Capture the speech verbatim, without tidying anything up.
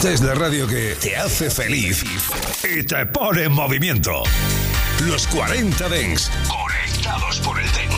Esta es la radio que te hace feliz y te pone en movimiento. Los cuarenta Dance, conectados por el dance.